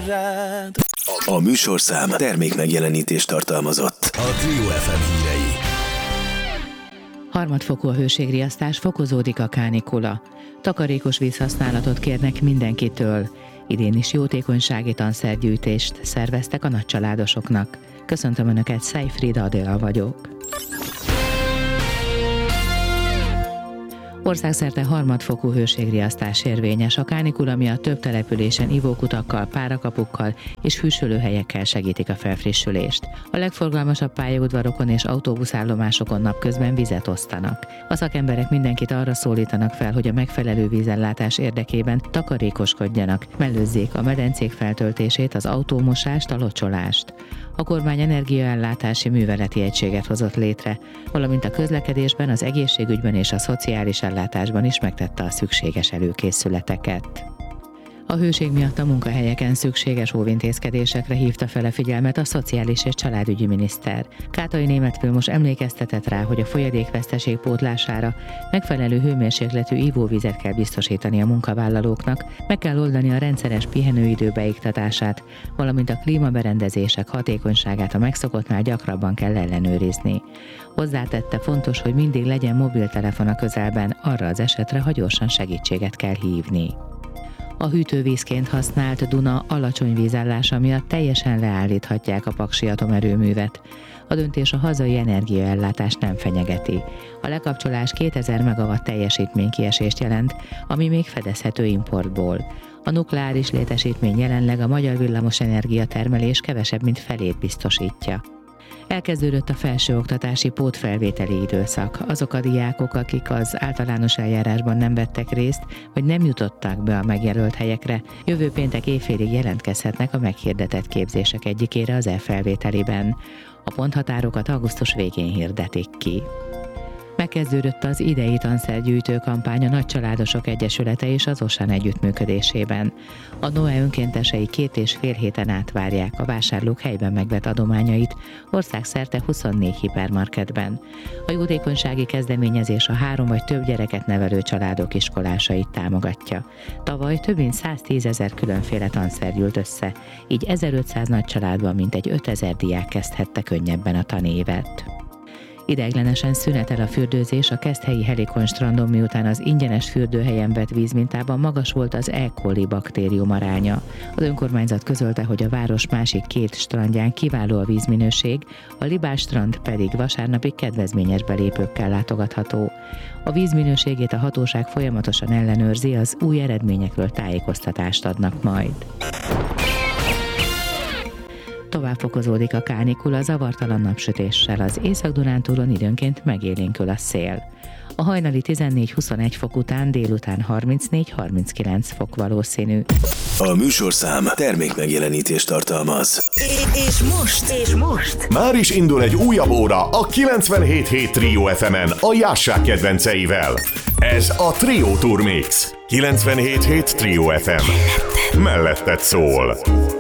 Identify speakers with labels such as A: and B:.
A: rád.
B: A műsorszám termékmegjelenítést tartalmazott. A Trio FM hírei.
C: Harmadfokú a hőségriasztás, fokozódik a kánikula. Takarékos vízhasználatot kérnek mindenkitől. Idén is jótékonysági tanszergyűjtést szerveztek a nagycsaládosoknak. Köszöntöm Önöket, Szejfried Adél vagyok. Országszerte harmadfokú hőségriasztás érvényes. A kánikula miatt több településen ivókutakkal, párakapukkal és hűsölőhelyekkel segítik a felfrissülést. A legforgalmasabb pályaudvarokon és autóbuszállomásokon napközben vizet osztanak. A szakemberek mindenkit arra szólítanak fel, hogy a megfelelő vízellátás érdekében takarékoskodjanak, mellőzzék a medencék feltöltését, az autómosást, a locsolást. A kormány energiaellátási műveleti egységet hozott létre, valamint a közlekedésben, az egészségügyben és a szociális ellátásban is megtette a szükséges előkészületeket. A hőség miatt a munkahelyeken szükséges óvintézkedésekre hívta fel a figyelmet a szociális és családügyi miniszter. Kátai Németh Vilmos emlékeztetett rá, hogy a folyadékveszteség pótlására megfelelő hőmérsékletű ivóvizet kell biztosítani a munkavállalóknak, meg kell oldani a rendszeres pihenőidő beiktatását, valamint a klímaberendezések hatékonyságát a megszokottnál gyakrabban kell ellenőrizni. Hozzátette, fontos, hogy mindig legyen mobiltelefon a közelben, arra az esetre, ha gyorsan segítséget kell hívni. A hűtővízként használt Duna alacsony vízállása miatt teljesen leállíthatják a paksi atomerőművet. A döntés a hazai energiaellátást nem fenyegeti. A lekapcsolás 2000 megawatt teljesítménykiesést jelent, ami még fedezhető importból. A nukleáris létesítmény jelenleg a magyar villamosenergia termelés kevesebb, mint felét biztosítja. Elkezdődött a felsőoktatási pótfelvételi időszak. Azok a diákok, akik az általános eljárásban nem vettek részt, vagy nem jutottak be a megjelölt helyekre, jövő péntek éjfélig jelentkezhetnek a meghirdetett képzések egyikére az e-felvételiben. A ponthatárokat augusztus végén hirdetik ki. Megkezdődött az idei tanszergyűjtő kampány a Nagycsaládosok Egyesülete és az OSAN együttműködésében. A NOE önkéntesei 2,5 héten át várják a vásárlók helyben megvett adományait országszerte 24 hipermarketben. A jótékonysági kezdeményezés a 3 vagy több gyereket nevelő családok iskolásait támogatja. Tavaly több mint 110 000 különféle tanszer gyűlt össze, így 1500 nagy családban mintegy 5000 diák kezdhette könnyebben a tanévet. Ideiglenesen szünetel a fürdőzés a Keszthelyi Helikon strandon, miután az ingyenes fürdőhelyen vett vízmintában magas volt az E. coli baktérium aránya. Az önkormányzat közölte, hogy a város másik 2 strandján kiváló a vízminőség, a Libás strand pedig vasárnapig kedvezményes belépőkkel látogatható. A vízminőségét a hatóság folyamatosan ellenőrzi, az új eredményekről tájékoztatást adnak majd. Tovább fokozódik a kánikula zavartalan napsütéssel, az Észak-Dunántúlon időnként megélénkül a szél. A hajnali 14-21 fok után délután 34-39 fok valószínű.
B: A műsorszám termékmegjelenítést tartalmaz.
A: És most?
D: Már is indul egy újabb óra a 97.7 Trio FM-en a Jássák kedvenceivel. Ez a Trio Tour Mix. 97.7 Trio FM. Melletted szól.